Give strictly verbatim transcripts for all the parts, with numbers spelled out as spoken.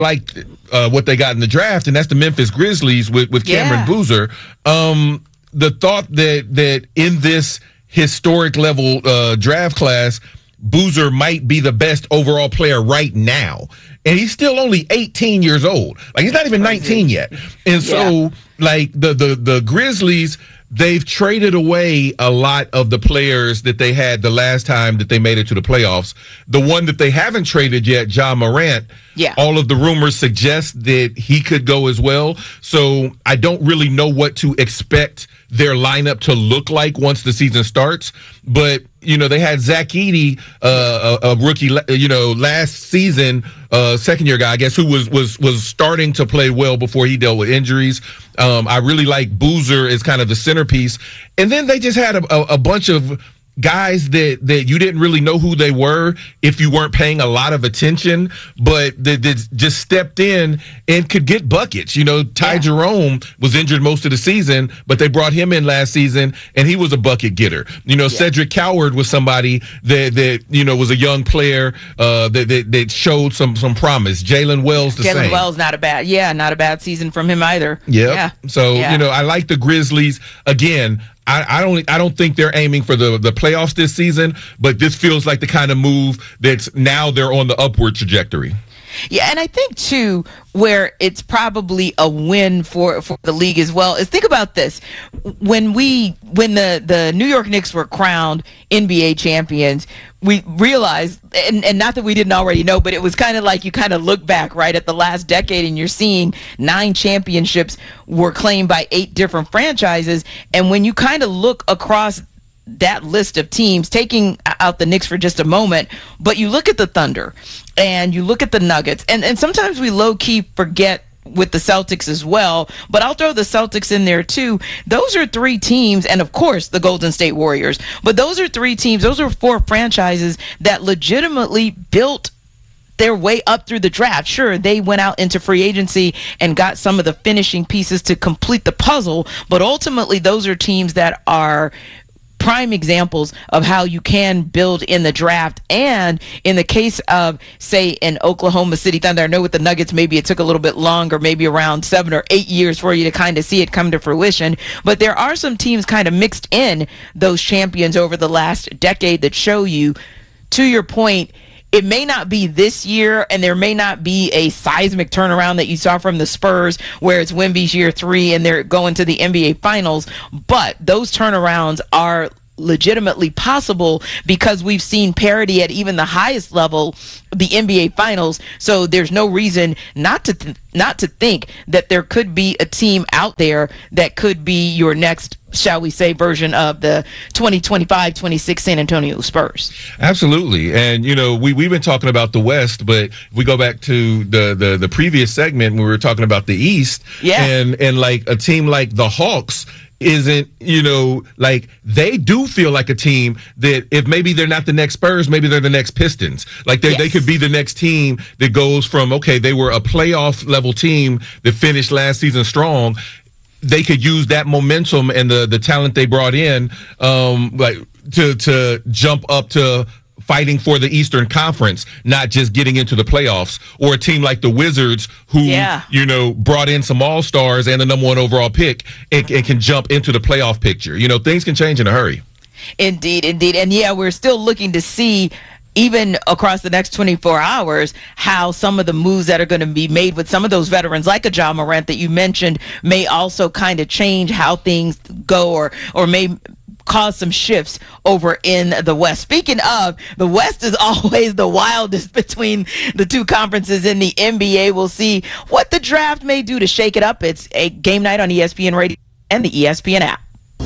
like uh, what they got in the draft, and that's the Memphis Grizzlies with, with Cameron yeah. Boozer. Um, the thought that that in this historic level uh, draft class, Boozer might be the best overall player right now. And he's still only eighteen years old. Like, he's not even nineteen yet. And so, yeah. like, the, the, the Grizzlies, they've traded away a lot of the players that they had the last time that they made it to the playoffs. The one that they haven't traded yet, Ja Morant, yeah. all of the rumors suggest that he could go as well. So I don't really know what to expect their lineup to look like once the season starts. But, you know, they had Zach Edey, uh, a, a rookie, you know, last season, uh, second year guy, I guess, who was, was, was starting to play well before he dealt with injuries. Um, I really like Boozer as kind of the centerpiece. And then they just had a, a, a bunch of guys that, that you didn't really know who they were if you weren't paying a lot of attention, but that, that just stepped in and could get buckets. You know, Ty yeah. Jerome was injured most of the season, but they brought him in last season, and he was a bucket getter. You know, yeah. Cedric Coward was somebody that, that you know, was a young player uh, that, that that showed some some promise. Jalen Wells the Jalen same. Jalen Wells, not a bad, yeah, not a bad season from him either. Yep. Yeah. So, yeah. you know, I like the Grizzlies. Again, I, I don't I don't think they're aiming for the, the playoffs this season, but this feels like the kind of move that's now they're on the upward trajectory. Yeah, and I think, too, where it's probably a win for, for the league as well is, think about this. When we when the, the New York Knicks were crowned N B A champions, we realized, and, and not that we didn't already know, but it was kind of like you kind of look back, right, at the last decade, and you're seeing nine championships were claimed by eight different franchises. And when you kind of look across that list of teams, taking out the Knicks for just a moment, but you look at the Thunder and you look at the Nuggets, and, and sometimes we low-key forget with the Celtics as well, but I'll throw the Celtics in there too. Those are three teams, and of course the Golden State Warriors, but those are three teams, those are four franchises that legitimately built their way up through the draft. Sure, they went out into free agency and got some of the finishing pieces to complete the puzzle, but ultimately those are teams that are prime examples of how you can build in the draft. And in the case of, say, an Oklahoma City Thunder, I know with the Nuggets maybe it took a little bit longer, maybe around seven or eight years for you to kind of see it come to fruition, but there are some teams kind of mixed in those champions over the last decade that show you, to your point, it may not be this year, and there may not be a seismic turnaround that you saw from the Spurs where it's Wemby's year three and they're going to the N B A Finals, but those turnarounds are legitimately possible because we've seen parity at even the highest level, the N B A Finals. So there's no reason not to th- not to think that there could be a team out there that could be your next, shall we say, version of the twenty twenty-five twenty-six San Antonio Spurs. Absolutely. And, you know, we, we've been talking about the West, but if we go back to the, the, the previous segment when we were talking about the East, yeah. and, and like a team like the Hawks isn't, you know, like they do feel like a team that if maybe they're not the next Spurs, maybe they're the next Pistons. Like they, yes. they could be the next team that goes from, okay, they were a playoff level team that finished last season strong. They could use that momentum and the, the talent they brought in, um, like to, to jump up to fighting for the Eastern Conference, not just getting into the playoffs. Or a team like the Wizards who, yeah. you know, brought in some all-stars and the number one overall pick and, and can jump into the playoff picture. You know, things can change in a hurry. Indeed, indeed. And yeah, we're still looking to see, even across the next twenty-four hours, how some of the moves that are going to be made with some of those veterans, like a Ja Morant that you mentioned, may also kind of change how things go, or or may cause some shifts over in the West. Speaking of, the West is always the wildest between the two conferences in the N B A. We'll see what the draft may do to shake it up. It's a game night on E S P N Radio and the E S P N app.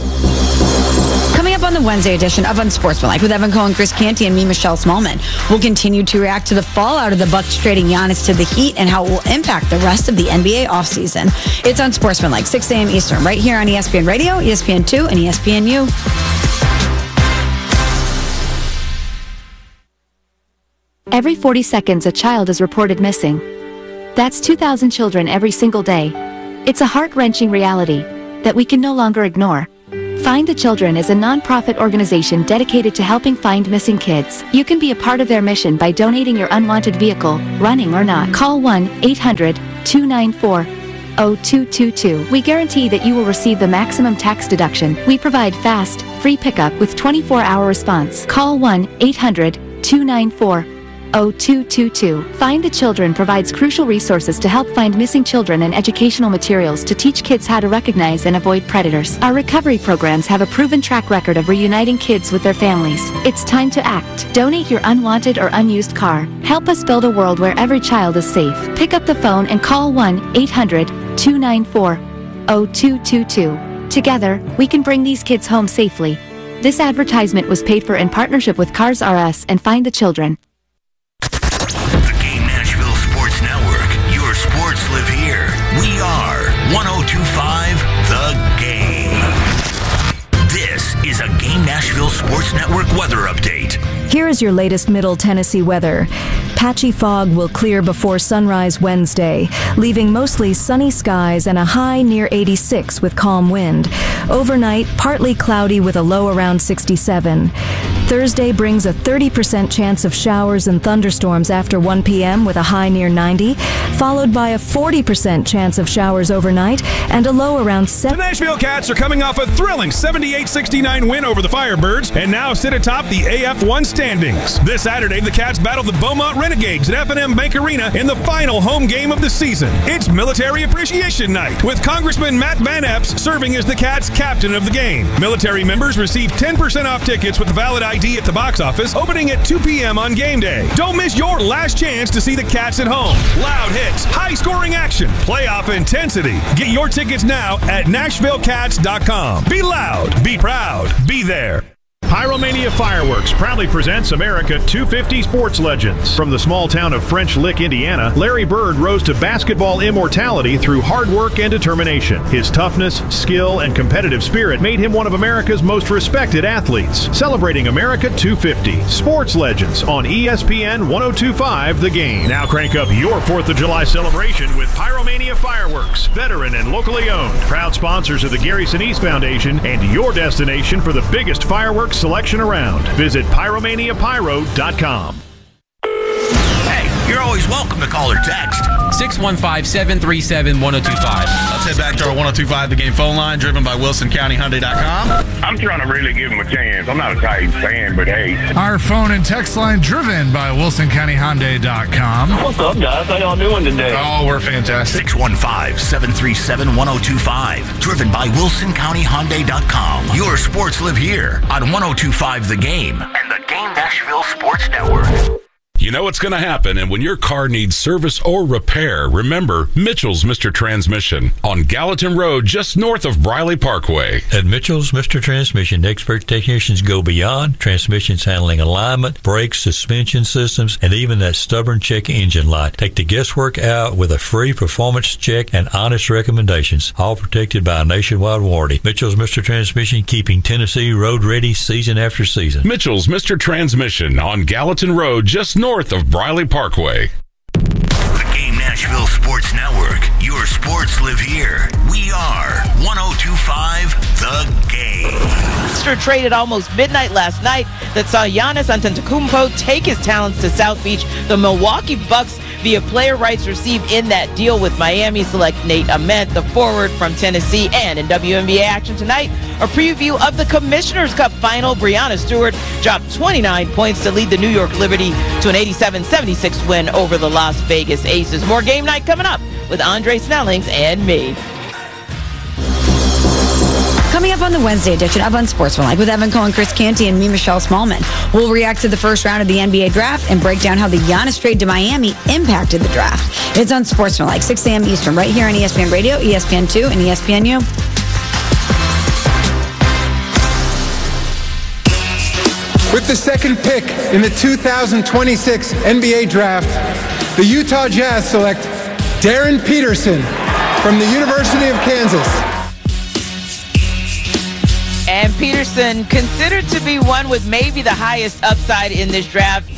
Coming up on the Wednesday edition of Unsportsmanlike with Evan Cohen, Chris Canty, and me, Michelle Smallman, we'll continue to react to the fallout of the Bucks trading Giannis to the Heat and how it will impact the rest of the N B A offseason. It's Unsportsmanlike, six a.m. Eastern, right here on E S P N Radio, E S P N two, and E S P N U. Every forty seconds, a child is reported missing. That's two thousand children every single day. It's a heart-wrenching reality that we can no longer ignore. Find the Children is a nonprofit organization dedicated to helping find missing kids. You can be a part of their mission by donating your unwanted vehicle, running or not. Call one eight hundred two nine four zero two two two. We guarantee that you will receive the maximum tax deduction. We provide fast, free pickup with twenty-four hour response. Call one eight hundred two nine four zero two two two. Find the Children provides crucial resources to help find missing children and educational materials to teach kids how to recognize and avoid predators. Our recovery programs have a proven track record of reuniting kids with their families. It's time to act. Donate your unwanted or unused car. Help us build a world where every child is safe. Pick up the phone and call one eight hundred two nine four zero two two two. Together, we can bring these kids home safely. This advertisement was paid for in partnership with Cars R Us and Find the Children. The Game Nashville Sports Network. Your sports live here. We are one oh two point five The Game. This is a Game Nashville Sports Network weather update. Here is your latest Middle Tennessee weather. Patchy fog will clear before sunrise Wednesday, leaving mostly sunny skies and a high near eighty-six with calm wind. Overnight, partly cloudy with a low around sixty-seven. Thursday brings a thirty percent chance of showers and thunderstorms after one p.m. with a high near ninety, followed by a forty percent chance of showers overnight and a low around seven. The Nashville Cats are coming off a thrilling seventy-eight sixty-nine win over the Firebirds and now sit atop the A F one standings. This Saturday, the Cats battle the Beaumont Renegades at F and M Bank Arena in the final home game of the season. It's Military Appreciation Night, with Congressman Matt Van Epps serving as the Cats' captain of the game. Military members receive ten percent off tickets with a valid I D at the box office, opening at two p.m. on game day. Don't miss your last chance to see the Cats at home. Loud hits, high-scoring action, playoff intensity. Get your tickets now at Nashville Cats dot com. Be loud, be proud, be there. Pyromania Fireworks proudly presents America two fifty Sports Legends. From the small town of French Lick, Indiana, Larry Bird rose to basketball immortality through hard work and determination. His toughness, skill, and competitive spirit made him one of America's most respected athletes. Celebrating America two fifty Sports Legends on E S P N one oh two point five The Game. Now crank up your fourth of July celebration with Pyromania Fireworks, veteran and locally owned. Proud sponsors of the Gary Sinise Foundation and your destination for the biggest fireworks selection around. Visit pyromania pyro dot com. Hey, you're always welcome to call or text. six one five, seven three seven, one oh two five. Let's head back to our one oh two point five The Game phone line, driven by Wilson County Hyundai dot com. I'm trying to really give him a chance. I'm not a Titans fan, but hey. Our phone and text line, driven by Wilson County Hyundai dot com. What's up, guys? How y'all doing today? Oh, we're fantastic. six one five, seven three seven, one oh two five. Driven by Wilson County Hyundai dot com. Your sports live here on one oh two point five The Game and the Game Nashville Sports Network. You know what's going to happen, and when your car needs service or repair, remember Mitchell's Mister Transmission on Gallatin Road, just north of Briley Parkway. At Mitchell's Mister Transmission, expert technicians go beyond transmissions handling alignment, brakes, suspension systems, and even that stubborn check engine light. Take the guesswork out with a free performance check and honest recommendations, all protected by a nationwide warranty. Mitchell's Mister Transmission, keeping Tennessee road ready season after season. Mitchell's Mister Transmission on Gallatin Road, just north of Briley Parkway. The Game Nashville Sports Network. Your sports live here. We are one oh two point five The Game. Monster traded almost midnight last night that saw Giannis Antetokounmpo take his talents to South Beach. The Milwaukee Bucks, via player rights received in that deal with Miami, select Nate Ament, the forward from Tennessee. And in W N B A action tonight, a preview of the Commissioner's Cup final. Breanna Stewart dropped twenty-nine points to lead the New York Liberty to an eighty-seven seventy-six win over the Las Vegas Aces. More game night coming up with Andre Snellings and me. Coming up on the Wednesday edition of Unsportsmanlike with Evan Cohen, Chris Canty, and me, Michelle Smallman. We'll react to the first round of the N B A draft and break down how the Giannis trade to Miami impacted the draft. It's Unsportsmanlike, six a.m. Eastern, right here on E S P N Radio, E S P N two, and E S P N U. With the second pick in the two thousand twenty-six N B A draft, the Utah Jazz select Darren Peterson from the University of Kansas. And Peterson considered to be one with maybe the highest upside in this draft. The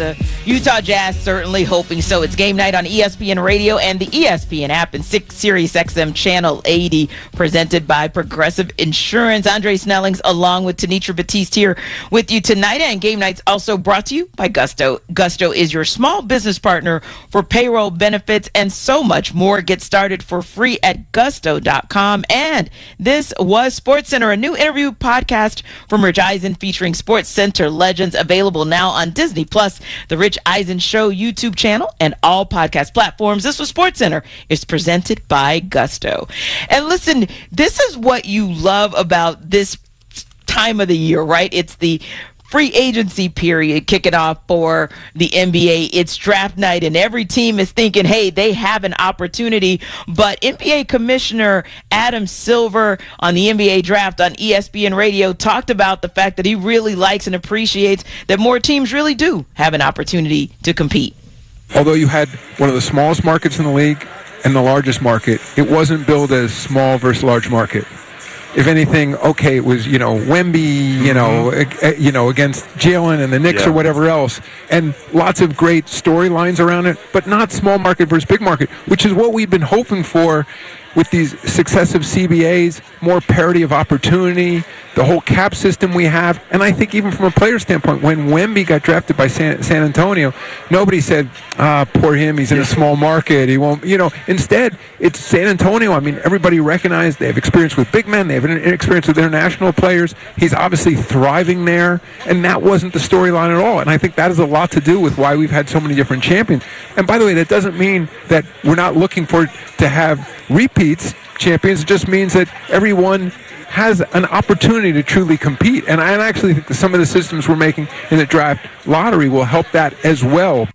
Utah Jazz certainly hoping so. It's game night on E S P N Radio and the E S P N app and six Sirius X M Channel eighty, presented by Progressive Insurance. Andre Snellings along with Tanitra Batiste here with you tonight. And game night's also brought to you by Gusto. Gusto is your small business partner for payroll, benefits, and so much more. Get started for free at gusto dot com. And this was SportsCenter, a new interview podcast from Rich Eisen featuring Sports Center legends, available now on Disney Plus, the Rich Eisen Show YouTube channel, and all podcast platforms. This was SportsCenter. It's presented by Gusto. And listen, this is what you love about this time of the year, right? It's the free agency period kicking off for the N B A. It's draft night, and every team is thinking, hey, they have an opportunity. But N B A Commissioner Adam Silver on the N B A Draft on E S P N Radio talked about the fact that he really likes and appreciates that more teams really do have an opportunity to compete. Although you had one of the smallest markets in the league and the largest market, it wasn't billed as small versus large market. If anything, okay, it was, you know, Wemby, you know, mm-hmm. you know, against Jalen and the Knicks yeah. or whatever else, and lots of great storylines around it, but not small market versus big market, which is what we've been hoping for with these successive C B As, more parity of opportunity, the whole cap system we have. And I think even from a player standpoint, when Wemby got drafted by San, San Antonio, nobody said, ah, poor him, he's in a small market, he won't, you know. Instead, it's San Antonio. I mean, everybody recognized they have experience with big men, they have an experience with international players. He's obviously thriving there, and that wasn't the storyline at all. And I think that has a lot to do with why we've had so many different champions. And by the way, that doesn't mean that we're not looking for to have repeats champions. It just means that everyone has an opportunity to truly compete. And I actually think that some of the systems we're making in the draft lottery will help that as well.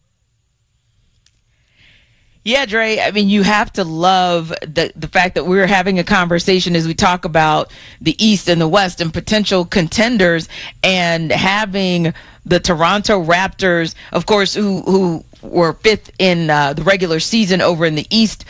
Yeah, Dre, I mean, you have to love the the fact that we're having a conversation as we talk about the East and the West and potential contenders, and having the Toronto Raptors, of course, who, who were fifth in uh, the regular season over in the East,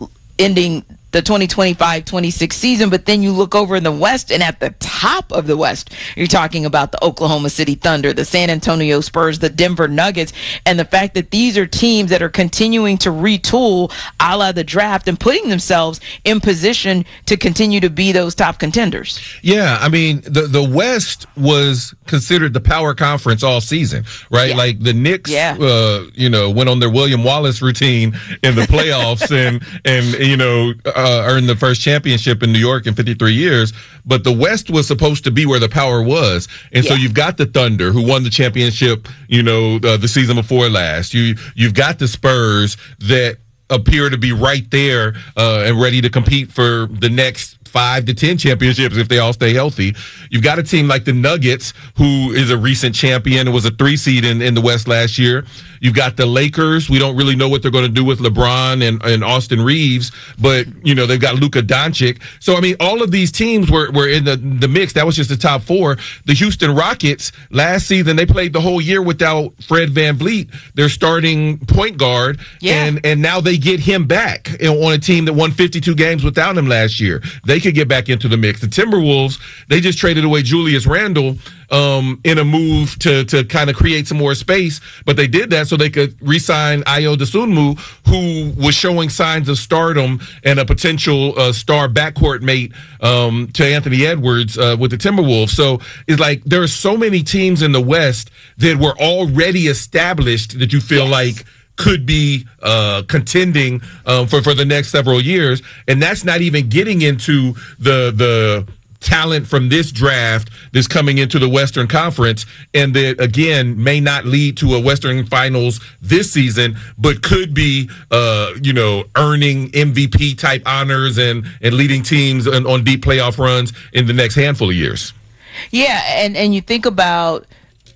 ending the twenty twenty-five twenty-six season. But then you look over in the West, and at the top of the West, you're talking about the Oklahoma City Thunder, the San Antonio Spurs, the Denver Nuggets, and the fact that these are teams that are continuing to retool a la the draft and putting themselves in position to continue to be those top contenders. Yeah, I mean, the, the West was considered the power conference all season, right? Yeah. Like the Knicks, yeah. uh, you know, went on their William Wallace routine in the playoffs and, and, you know, uh, earned the first championship in New York in fifty-three years. But the West was supposed to be where the power was. And yeah. so you've got the Thunder, who won the championship, you know, uh, the season before last. You, you've got the Spurs that appear to be right there uh, and ready to compete for the next five to ten championships if they all stay healthy. You've got a team like the Nuggets, who is a recent champion and was a three seed in, in the West last year. You've got the Lakers. We don't really know what they're going to do with LeBron and, and Austin Reeves, but, you know, they've got Luka Doncic. So, I mean, all of these teams were, were in the, the mix. That was just the top four. The Houston Rockets, last season, they played the whole year without Fred VanVleet, their starting point guard, yeah. and, and now they get him back on a team that won fifty-two games without him last year. They could get back into the mix. The Timberwolves, they just traded away Julius Randle um, in a move to to kind of create some more space, but they did that so they could re-sign Ayo Dosunmu, who was showing signs of stardom and a potential uh, star backcourt mate um, to Anthony Edwards uh, with the Timberwolves. So it's like there are so many teams in the West that were already established that you feel yes. like could be uh, contending um, for, for the next several years. And that's not even getting into the the talent from this draft that's coming into the Western Conference, and that, again, may not lead to a Western Finals this season, but could be, uh, you know, earning M V P-type honors and, and leading teams on, on deep playoff runs in the next handful of years. Yeah, and, and you think about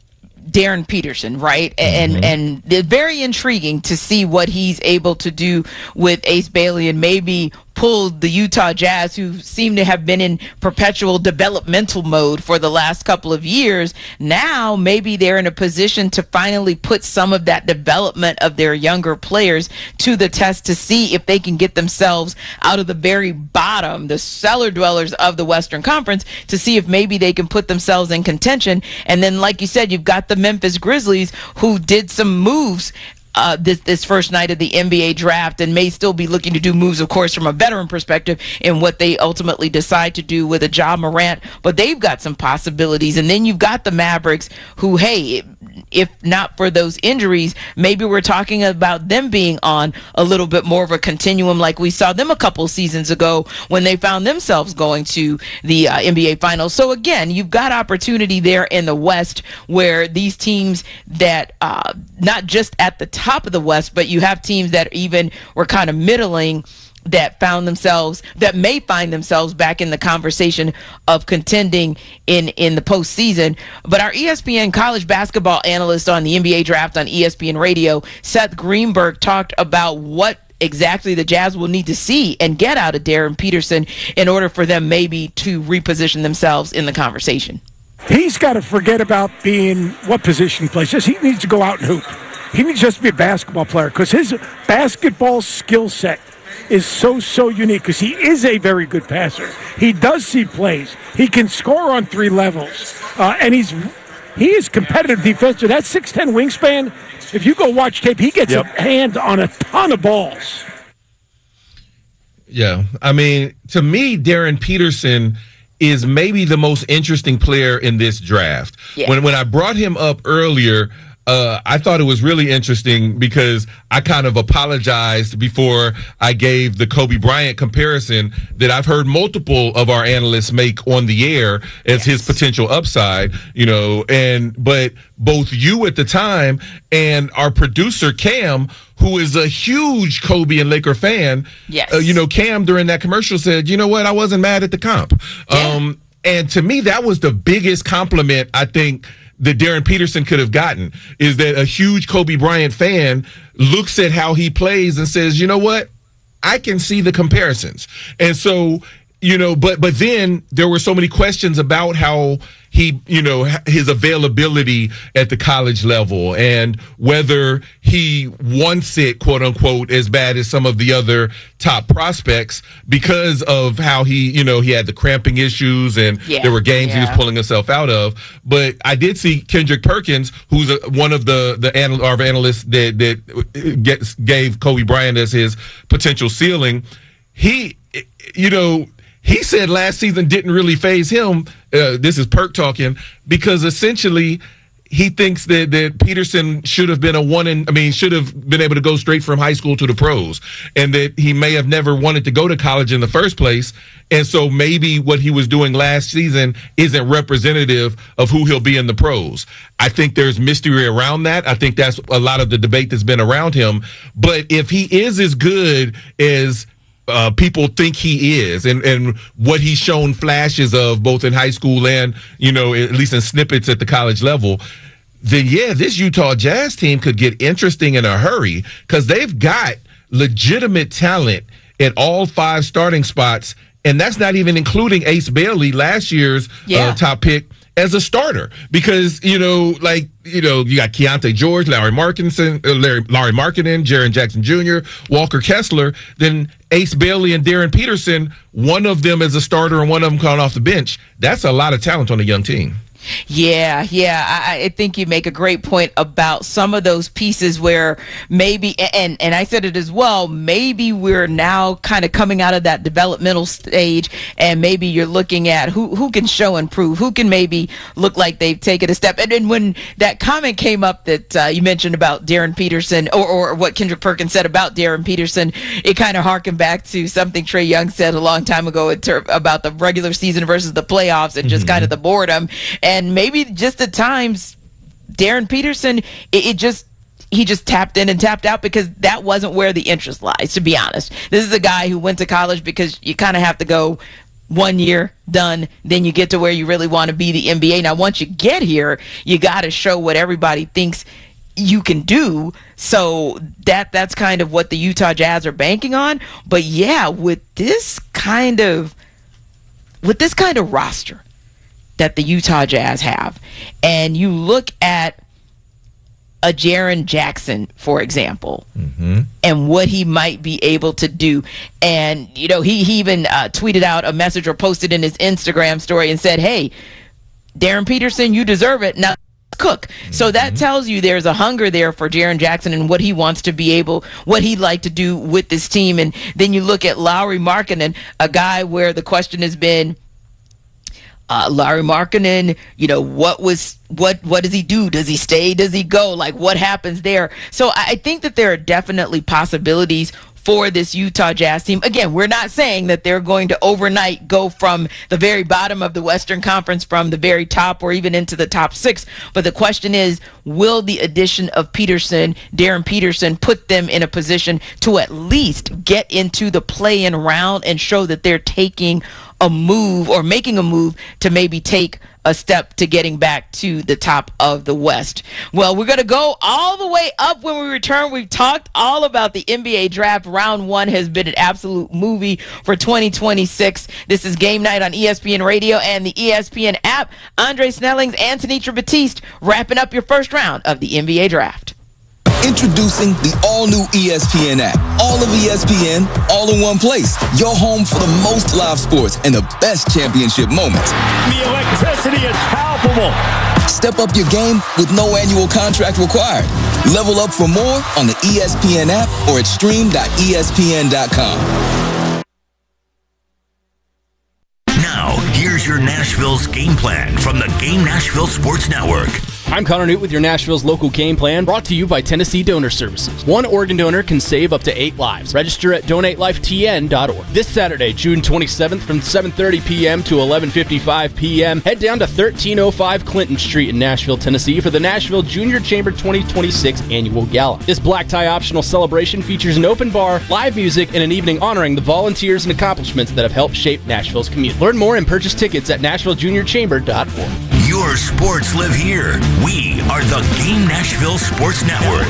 Darren Peterson, right? And mm-hmm. and it's very intriguing to see what he's able to do with Ace Bailey and maybe pulled the Utah Jazz, who seem to have been in perpetual developmental mode for the last couple of years. Now maybe they're in a position to finally put some of that development of their younger players to the test to see if they can get themselves out of the very bottom, the cellar dwellers of the Western Conference, to see if maybe they can put themselves in contention. And then, like you said, you've got the Memphis Grizzlies, who did some moves Uh, this this first night of the N B A draft, and may still be looking to do moves, of course, from a veteran perspective in what they ultimately decide to do with a Ja Morant. But they've got some possibilities. And then you've got the Mavericks, who, hey, if not for those injuries, maybe we're talking about them being on a little bit more of a continuum, like we saw them a couple seasons ago when they found themselves going to the uh, N B A Finals. So again, you've got opportunity there in the West, where these teams that uh, not just at the top top of the West, but you have teams that even were kind of middling, that found themselves, that may find themselves back in the conversation of contending in, in the postseason. But our E S P N college basketball analyst on the N B A draft on E S P N Radio, Seth Greenberg, talked about what exactly the Jazz will need to see and get out of Darren Peterson in order for them maybe to reposition themselves in the conversation. He's got to forget about being what position he plays. Just he needs to go out and hoop. He needs just to be a basketball player, because his basketball skill set is so, so unique, because he is a very good passer. He does see plays. He can score on three levels. Uh, and he's he is competitive defensive. That six ten wingspan, if you go watch tape, he gets yep. a hand on a ton of balls. Yeah. I mean, to me, Darren Peterson is maybe the most interesting player in this draft. Yeah. When when I brought him up earlier, Uh, I thought it was really interesting because I kind of apologized before I gave the Kobe Bryant comparison that I've heard multiple of our analysts make on the air as yes. his potential upside, you know, and but both you at the time and our producer Cam, who is a huge Kobe and Laker fan, yes. uh, you know, Cam during that commercial said, you know what, I wasn't mad at the comp. Yeah. Um, and to me, that was the biggest compliment, I think, that Darren Peterson could have gotten, is that a huge Kobe Bryant fan looks at how he plays and says, you know what, I can see the comparisons. And so, you know, but but then there were so many questions about how he, you know, his availability at the college level and whether he wants it, quote unquote, as bad as some of the other top prospects because of how he, you know, he had the cramping issues and yeah, there were games yeah. he was pulling himself out of. But I did see Kendrick Perkins, who's a, one of the the anal- our analysts that that gets, gave Kobe Bryant as his potential ceiling. He, you know. He said last season didn't really faze him. Uh, this is Perk talking, because essentially he thinks that, that Peterson should have been a one in, I mean, should have been able to go straight from high school to the pros, and that he may have never wanted to go to college in the first place. And so maybe what he was doing last season isn't representative of who he'll be in the pros. I think there's mystery around that. I think that's a lot of the debate that's been around him. But if he is as good as Uh, people think he is, and, and what he's shown flashes of both in high school and, you know, at least in snippets at the college level, then yeah, this Utah Jazz team could get interesting in a hurry, because they've got legitimate talent at all five starting spots, and that's not even including Ace Bailey, last year's yeah. uh, top pick, as a starter. Because, you know, like, you know, you got Keontae George, Larry Markinson, uh, Larry, Larry Markkinen, Jaren Jackson Junior, Walker Kessler, then Ace Bailey and Darren Peterson, one of them as a starter and one of them coming off the bench. That's a lot of talent on a young team. Yeah, yeah. I, I think you make a great point about some of those pieces where maybe, and, and I said it as well, maybe we're now kind of coming out of that developmental stage, and maybe you're looking at who, who can show and prove, who can maybe look like they've taken a step. And then when that comment came up that uh, you mentioned about Darren Peterson, or, or what Kendrick Perkins said about Darren Peterson, it kind of harkened back to something Trae Young said a long time ago in ter- about the regular season versus the playoffs and just mm-hmm. kind of the boredom. And And maybe just at times, Darren Peterson, it, it just, he just tapped in and tapped out, because that wasn't where the interest lies, to be honest. This is a guy who went to college because you kind of have to go one year, done, then you get to where you really want to be, the N B A. Now, once you get here, you got to show what everybody thinks you can do. So that that's kind of what the Utah Jazz are banking on. But yeah, with this kind of with this kind of roster that the Utah Jazz have, and you look at a Jaren Jackson, for example, mm-hmm. and what he might be able to do. And, you know, he, he even uh, tweeted out a message or posted in his Instagram story and said, hey, Darren Peterson, you deserve it. Now cook. Mm-hmm. So that tells you there's a hunger there for Jaren Jackson and what he wants to be able, what he'd like to do with this team. And then you look at Lauri Markkanen, a guy where the question has been, Uh, Lauri Markkanen, you know, what was what what does he do? Does he stay? Does he go? Like, what happens there? So I think that there are definitely possibilities for this Utah Jazz team. Again, we're not saying that they're going to overnight go from the very bottom of the Western Conference, from the very top, or even into the top six. But the question is, will the addition of Peterson, Darren Peterson, put them in a position to at least get into the play-in round and show that they're taking a move or making a move to maybe take a step to getting back to the top of the West? Well, we're going to go all the way up when we return. We've talked all about the N B A draft. Round one has been an absolute movie for twenty twenty-six. This is Game Night on E S P N Radio and the E S P N app. Andre Snellings and Tanitra Batiste wrapping up your first round of the N B A draft. Introducing the all-new E S P N app. All of E S P N, all in one place. Your home for the most live sports and the best championship moments. The electricity is palpable. Step up your game with no annual contract required. Level up for more on the E S P N app or at stream dot E S P N dot com. Now, here's your Nashville's game plan from the Game Nashville Sports Network. I'm Connor Newt with your Nashville's local game plan, brought to you by Tennessee Donor Services. One organ donor can save up to eight lives. Register at donate life T N dot org. This Saturday, June twenty-seventh, from seven thirty p.m. to eleven fifty-five p.m., head down to thirteen oh five Clinton Street in Nashville, Tennessee for the Nashville Junior Chamber twenty twenty-six Annual Gala. This black tie optional celebration features an open bar, live music, and an evening honoring the volunteers and accomplishments that have helped shape Nashville's community. Learn more and purchase tickets at nashville junior chamber dot org. Your sports live here. We are the Game Nashville Sports Network.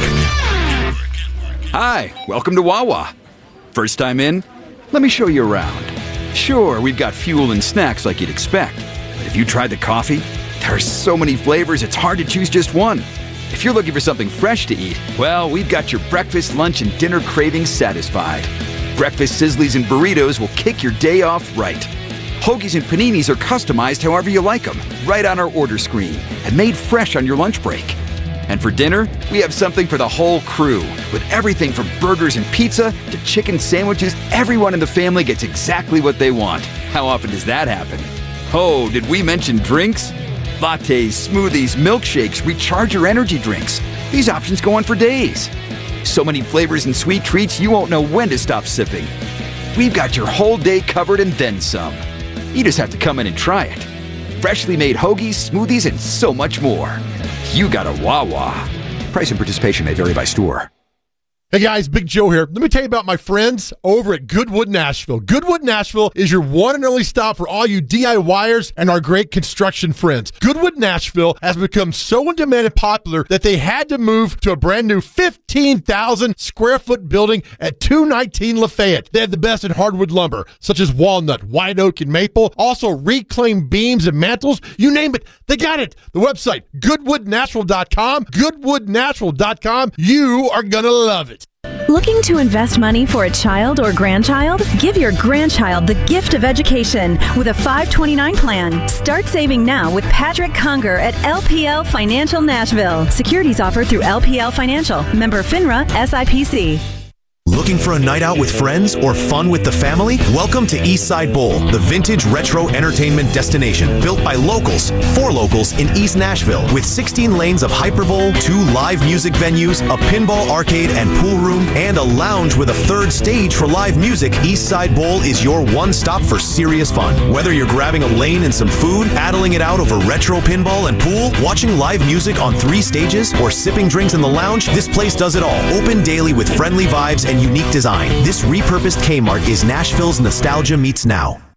Hi, welcome to Wawa. First time in? Let me show you around. Sure, we've got fuel and snacks like you'd expect. But if you tried the coffee, there are so many flavors it's hard to choose just one. If you're looking for something fresh to eat, well, we've got your breakfast, lunch, and dinner cravings satisfied. Breakfast sizzlies and burritos will kick your day off right. Hoagies and paninis are customized however you like them, right on our order screen, and made fresh on your lunch break. And for dinner, we have something for the whole crew, with everything from burgers and pizza to chicken sandwiches. Everyone in the family gets exactly what they want. How often does that happen? Oh, did we mention drinks? Lattes, smoothies, milkshakes, recharger energy drinks. These options go on for days. So many flavors and sweet treats you won't know when to stop sipping. We've got your whole day covered and then some. You just have to come in and try it. Freshly made hoagies, smoothies, and so much more. You got a Wawa. Price and participation may vary by store. Hey guys, Big Joe here. Let me tell you about my friends over at Goodwood Nashville. Goodwood Nashville is your one and only stop for all you DIYers and our great construction friends. Goodwood Nashville has become so in demand and popular that they had to move to a brand new fifteen thousand square foot building at two nineteen Lafayette. They have the best in hardwood lumber, such as walnut, white oak, and maple. Also reclaimed beams and mantles. You name it, they got it. The website, goodwood nashville dot com. goodwood nashville dot com. You are going to love it. Looking to invest money for a child or grandchild? Give your grandchild the gift of education with a five twenty-nine plan. Start saving now with Patrick Conger at L P L Financial Nashville. Securities offered through L P L Financial. Member FINRA S I P C. Looking for a night out with friends or fun with the family? Welcome to Eastside Bowl, the vintage retro entertainment destination built by locals for locals in East Nashville with sixteen lanes of Hyperbowl, two live music venues, a pinball arcade and pool room, and a lounge with a third stage for live music. Eastside Bowl is your one stop for serious fun. Whether you're grabbing a lane and some food, paddling it out over retro pinball and pool, watching live music on three stages, or sipping drinks in the lounge, this place does it all. Open daily with friendly vibes and unique design. This repurposed Kmart is Nashville's nostalgia meets now.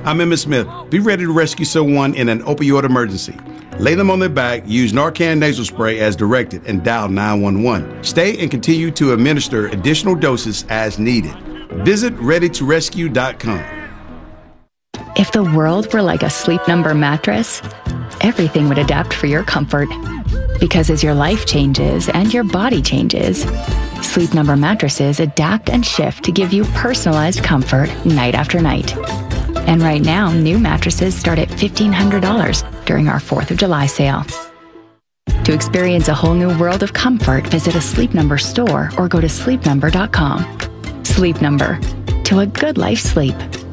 I'm Emmitt Smith. Be ready to rescue someone in an opioid emergency. Lay them on their back, use Narcan nasal spray as directed, and dial nine one one. Stay and continue to administer additional doses as needed. Visit ready to rescue dot com. If the world were like a Sleep Number mattress, everything would adapt for your comfort. Because as your life changes and your body changes, Sleep Number mattresses adapt and shift to give you personalized comfort night after night. And right now, new mattresses start at fifteen hundred dollars during our fourth of July sale. To experience a whole new world of comfort, visit a Sleep Number store or go to sleep number dot com. Sleep Number. To a good life sleep.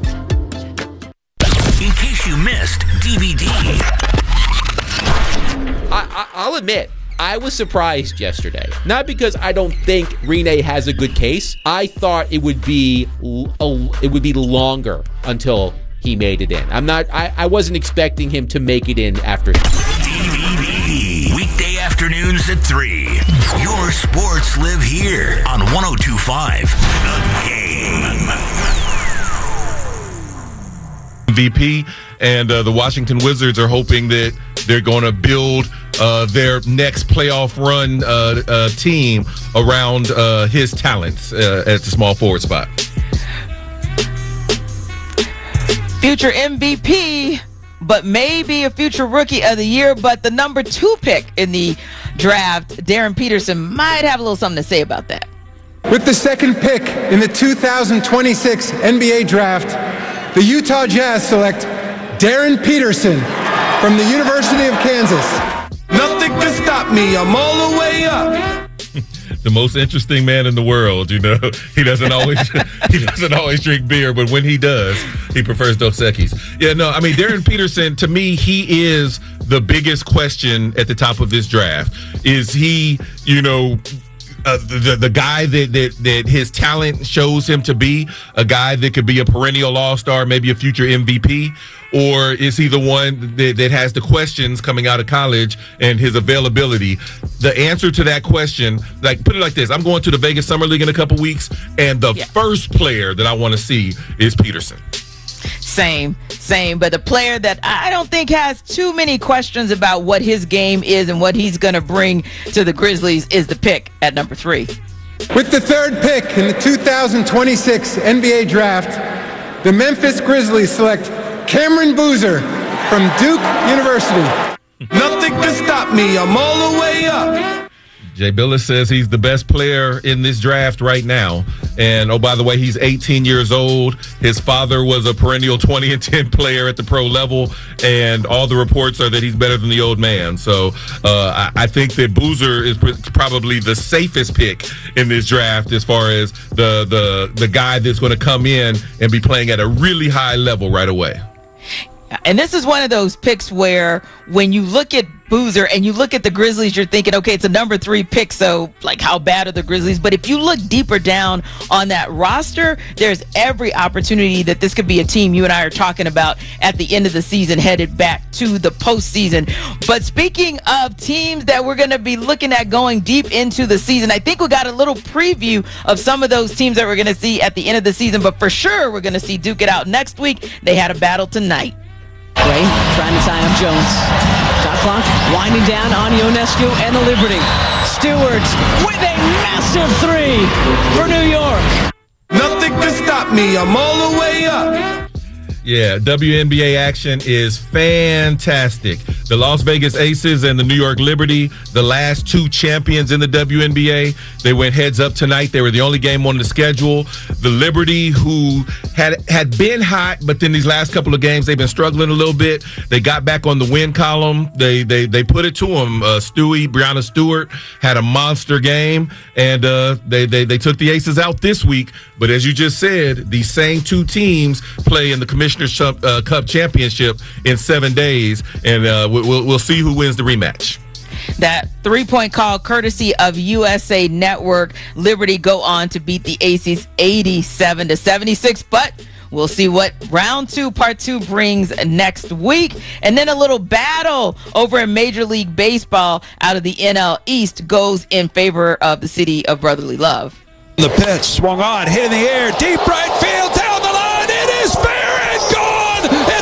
In case you missed D V D. I, I, I'll admit, I was surprised yesterday. Not because I don't think Rinne has a good case. I thought it would be a, it would be longer until he made it in. I'm not. I, I wasn't expecting him to make it in after. D V D. Weekday afternoons at three. Your sports live here on one oh two point five The Game. M V P, and uh, the Washington Wizards are hoping that they're going to build uh, their next playoff run uh, uh, team around uh, his talents uh, at the small forward spot. Future M V P, but maybe a future rookie of the year, but the number two pick in the draft, Darren Peterson, might have a little something to say about that. With the second pick in the two thousand twenty-six N B A draft, the Utah Jazz select Darren Peterson from the University of Kansas. Nothing can stop me. I'm all the way up. The most interesting man in the world, you know. He doesn't always he doesn't always drink beer, but when he does, he prefers Dos Equis. Yeah, no, I mean, Darren Peterson, to me, he is the biggest question at the top of this draft. Is he, you know, Uh, the the guy that, that that his talent shows him to be, a guy that could be a perennial all-star, maybe a future M V P, or is he the one that, that has the questions coming out of college and his availability? The answer to that question, like, put it like this: I'm going to the Vegas Summer League in a couple weeks, and the yeah. first player that I want to see is Peterson. Same, same. But the player that I don't think has too many questions about what his game is and what he's going to bring to the Grizzlies is the pick at number three. With the third pick in the two thousand twenty-six N B A draft, the Memphis Grizzlies select Cameron Boozer from Duke University. Nothing can stop me. I'm all the way up. Jay Billis says he's the best player in this draft right now. And, oh, by the way, he's eighteen years old. His father was a perennial twenty and ten player at the pro level, and all the reports are that he's better than the old man. So uh, I, I think that Boozer is pr- probably the safest pick in this draft as far as the, the, the guy that's going to come in and be playing at a really high level right away. And this is one of those picks where when you look at Boozer and you look at the Grizzlies, you're thinking, okay, it's a number three pick, so like how bad are the Grizzlies? But if you look deeper down on that roster, there's every opportunity that this could be a team you and I are talking about at the end of the season, headed back to the postseason. But speaking of teams that we're going to be looking at going deep into the season, I think we got a little preview of some of those teams that we're going to see at the end of the season, but for sure we're going to see duke it out next week. They had a battle tonight. Ray trying to tie up Jones. Shot clock winding down on Ionescu and the Liberty. Stewart with a massive three for New York. Nothing can stop me. I'm all the way up. Yeah, W N B A action is fantastic. The Las Vegas Aces and the New York Liberty, the last two champions in the W N B A, they went heads up tonight. They were the only game on the schedule. The Liberty, who had had been hot, but then these last couple of games they've been struggling a little bit. They got back on the win column. They they they put it to them. Uh, Stewie, Breanna Stewart had a monster game, and uh, they they they took the Aces out this week. But as you just said, these same two teams play in the Commissioner's uh, Cup Championship in seven days, and uh, we'll we'll see who wins the rematch. That three-point call courtesy of U S A Network. Liberty go on to beat the Aces eighty-seven to seventy-six, but we'll see what round two, part two brings next week. And then a little battle over in Major League Baseball out of the N L East goes in favor of the city of brotherly love. The pitch swung on, hit in the air, deep right field, down the line. It is fair and gone.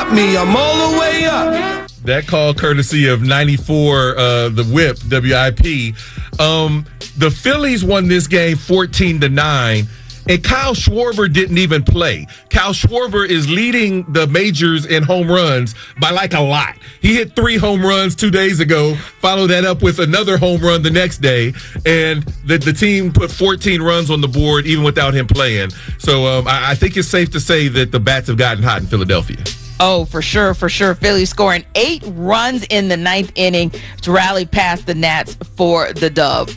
stop me. I'm all the way up. That call courtesy of ninety-four, uh, the whip, W I P. Um, the Phillies won this game fourteen to nine, and Kyle Schwarber didn't even play. Kyle Schwarber is leading the majors in home runs by like a lot. He hit three home runs two days ago, followed that up with another home run the next day, and the, the team put fourteen runs on the board even without him playing. So um, I, I think it's safe to say that the bats have gotten hot in Philadelphia. Oh, for sure, for sure. Philly scoring eight runs in the ninth inning to rally past the Nats for the dub.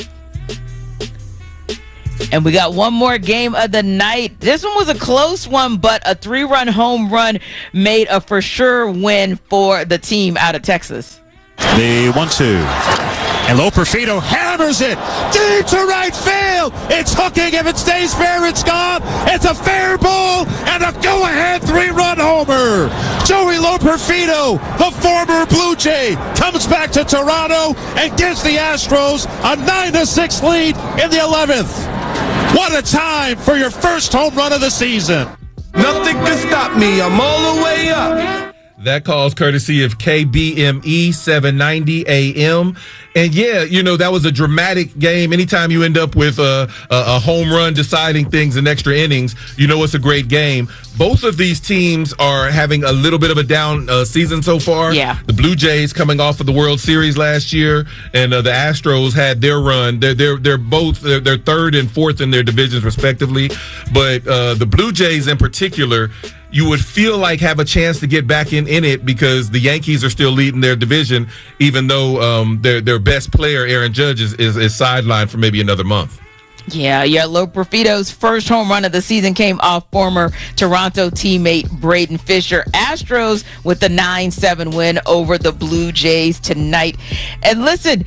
And we got one more game of the night. This one was a close one, but a three-run home run made a for sure win for the team out of Texas. The one two. And Loperfido hammers it deep to right field. It's hooking. If it stays fair, it's gone. It's a fair ball and a go-ahead three-run homer. Joey Loperfido, the former Blue Jay, comes back to Toronto and gives the Astros a nine to six lead in the eleventh. What a time for your first home run of the season. Nothing can stop me. I'm all the way up. That call's courtesy of K B M E seven ninety A M. And yeah, you know, that was a dramatic game. Anytime you end up with a, a, a home run deciding things in extra innings, you know it's a great game. Both of these teams are having a little bit of a down uh, season so far. Yeah. The Blue Jays coming off of the World Series last year, and uh, the Astros had their run. They're they're they're both they're, they're third and fourth in their divisions respectively. But uh, the Blue Jays in particular, you would feel like have a chance to get back in, in it because the Yankees are still leading their division, even though um, their their best player, Aaron Judge, is, is, is sidelined for maybe another month. Yeah, yeah. Loperfido's first home run of the season came off former Toronto teammate Braden Fisher. Astros with the nine seven win over the Blue Jays tonight. And listen,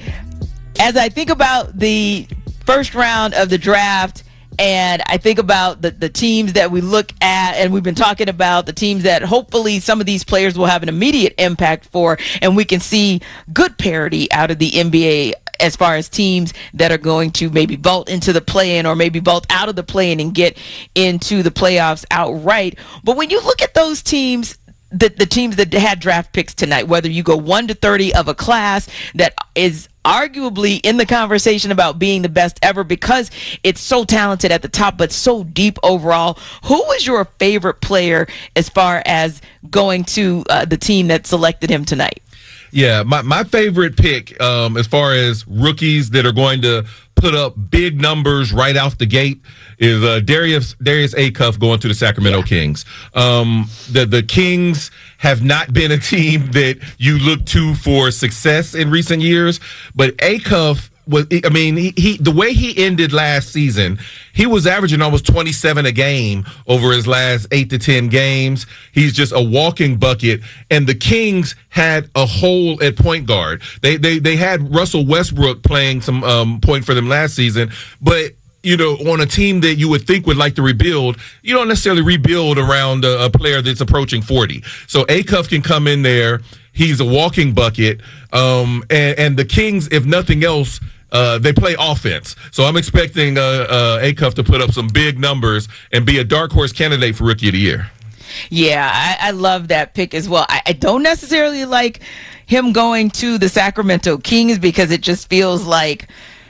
as I think about the first round of the draft, and I think about the, the teams that we look at, and we've been talking about the teams that hopefully some of these players will have an immediate impact for, and we can see good parity out of the N B A as far as teams that are going to maybe vault into the play-in or maybe vault out of the play-in and get into the playoffs outright. But when you look at those teams, the, the teams that had draft picks tonight, whether you go one to thirty of a class that is arguably in the conversation about being the best ever because it's so talented at the top but so deep overall, who was your favorite player as far as going to uh, the team that selected him tonight? Yeah, my, my favorite pick um, as far as rookies that are going to put up big numbers right off the gate is uh, Darius Darius Acuff going to the Sacramento yeah. Kings. Um, the the Kings have not been a team that you look to for success in recent years, but Acuff was, I mean, he, he the way he ended last season, he was averaging almost twenty-seven a game over his last eight to ten games. He's just a walking bucket. And the Kings had a hole at point guard. They they they had Russell Westbrook playing some um, point for them last season, but you know, on a team that you would think would like to rebuild, you don't necessarily rebuild around a, a player that's approaching forty. So Acuff can come in there. He's a walking bucket. Um, and, and the Kings, if nothing else, uh, they play offense. So I'm expecting uh, uh, Acuff to put up some big numbers and be a dark horse candidate for Rookie of the Year. Yeah, I, I love that pick as well. I, I don't necessarily like him going to the Sacramento Kings because it just feels like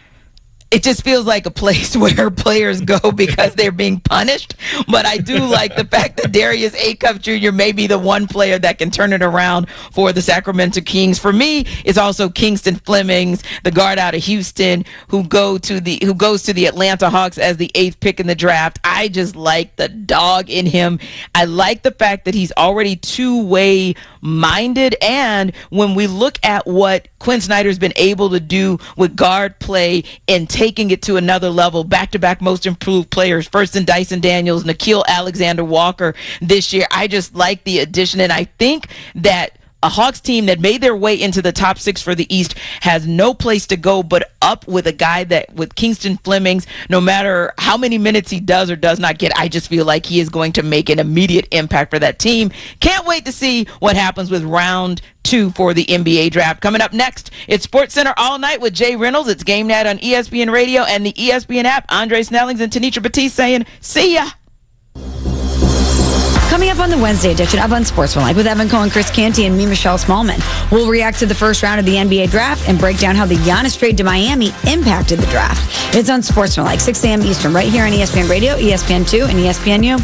It just feels like a place where players go because they're being punished. But I do like the fact that Darius Acuff Junior may be the one player that can turn it around for the Sacramento Kings. For me, it's also Kingston Flemings, the guard out of Houston, who go to the who goes to the Atlanta Hawks as the eighth pick in the draft. I just like the dog in him. I like the fact that he's already two-way minded. And when we look at what Quinn Snyder's been able to do with guard play and taking it to another level, back-to-back most improved players, first in Dyson Daniels, Nickeil Alexander-Walker this year. I just like the addition, and I think that a Hawks team that made their way into the top six for the East has no place to go but up with a guy that, with Kingston Flemings, no matter how many minutes he does or does not get, I just feel like he is going to make an immediate impact for that team. Can't wait to see what happens with round two for the N B A draft. Coming up next, it's SportsCenter All Night with Jay Reynolds. It's Game Night on E S P N Radio and the E S P N app. Andre Snellings and Tanisha Batiste saying, see ya. Coming up on the Wednesday edition of Unsportsmanlike with Evan Cohen, Chris Canty, and me, Michelle Smallman, we'll react to the first round of the N B A draft and break down how the Giannis trade to Miami impacted the draft. It's Unsportsmanlike, six a.m. Eastern, right here on E S P N Radio, E S P N two, and E S P N U.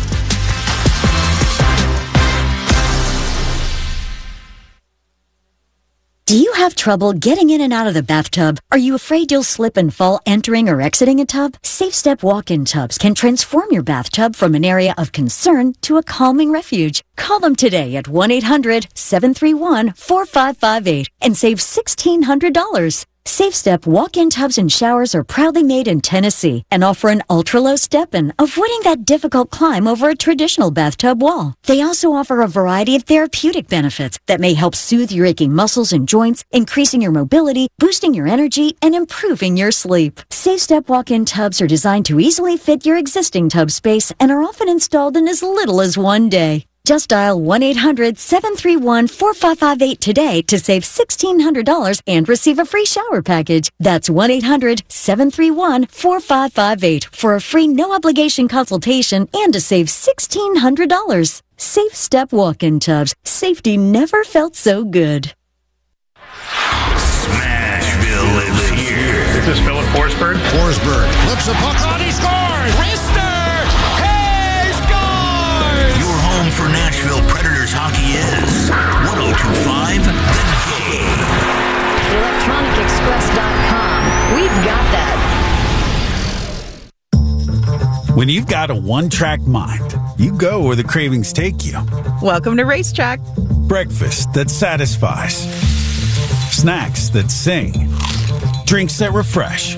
Do you have trouble getting in and out of the bathtub? Are you afraid you'll slip and fall entering or exiting a tub? SafeStep walk-in tubs can transform your bathtub from an area of concern to a calming refuge. Call them today at one eight hundred seven three one four five five eight and save sixteen hundred dollars. SafeStep walk-in tubs and showers are proudly made in Tennessee and offer an ultra-low step-in, avoiding that difficult climb over a traditional bathtub wall. They also offer a variety of therapeutic benefits that may help soothe your aching muscles and joints, increasing your mobility, boosting your energy, and improving your sleep. SafeStep walk-in tubs are designed to easily fit your existing tub space and are often installed in as little as one day. Just dial one eight hundred seven three one four five five eight today to save sixteen hundred dollars and receive a free shower package. That's one eight hundred seven three one four five five eight for a free no-obligation consultation and to save sixteen hundred dollars. Safe Step walk-in tubs. Safety never felt so good. Smashville lives here. This is Philip Forsberg. Forsberg flips the puck on, he scores! Rister! Hey, scores! Your home for Nashville Predators hockey is one oh two point five The Game. electronic express dot com. We've got that. When you've got a one-track mind, you go where the cravings take you. Welcome to Racetrack. Breakfast that satisfies. Snacks that sing. Drinks that refresh.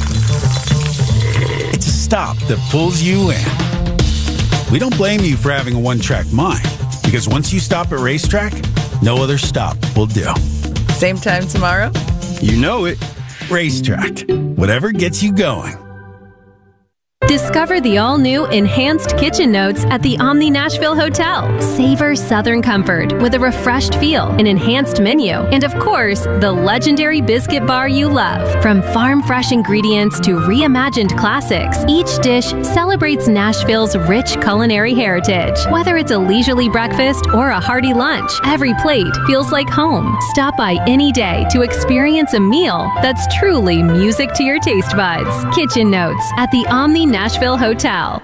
It's a stop that pulls you in. We don't blame you for having a one-track mind, because once you stop at Racetrack, no other stop will do. Same time tomorrow? You know it. Racetrack. Whatever gets you going. Discover the all-new Enhanced Kitchen Notes at the Omni Nashville Hotel. Savor Southern comfort with a refreshed feel, an enhanced menu, and of course, the legendary biscuit bar you love. From farm-fresh ingredients to reimagined classics, each dish celebrates Nashville's rich culinary heritage. Whether it's a leisurely breakfast or a hearty lunch, every plate feels like home. Stop by any day to experience a meal that's truly music to your taste buds. Kitchen Notes at the Omni Nashville Hotel.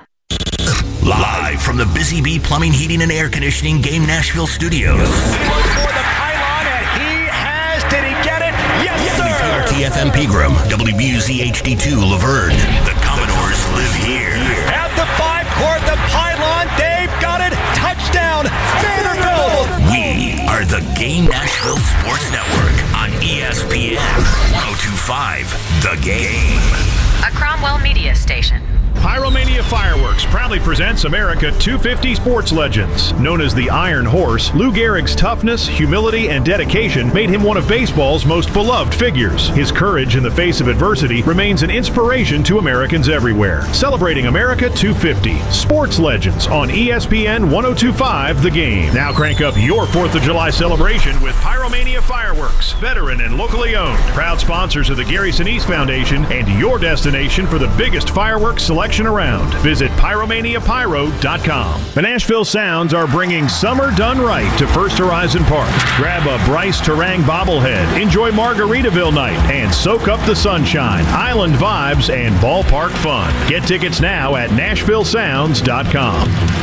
Live from the Busy Bee Plumbing, Heating, and Air Conditioning Game Nashville Studios. For the pylon, and he has. Did he get it? Yes, sir. W P R T F M Pegram, W B U Z H D two Laverne. The Commodores live here. At the five court, the pylon. They've got it. Touchdown, Vanderbilt. We are the Game Nashville Sports Network on E S P N one oh two point five The Game. A Cromwell Media Station. Pyromania Fireworks proudly presents America two fifty Sports Legends. Known as the Iron Horse, Lou Gehrig's toughness, humility, and dedication made him one of baseball's most beloved figures. His courage in the face of adversity remains an inspiration to Americans everywhere. Celebrating America two fifty Sports Legends on E S P N one oh two point five The Game. Now crank up your fourth of July celebration with Pyromania Fireworks, veteran and locally owned. Proud sponsors of the Gary Sinise Foundation and your destination for the biggest fireworks selection around. Visit pyromania pyro dot com. The Nashville Sounds are bringing summer done right to First Horizon Park. Grab a Bryce Terang bobblehead, enjoy Margaritaville night, and soak up the sunshine, island vibes, and ballpark fun. Get tickets now at nashville sounds dot com.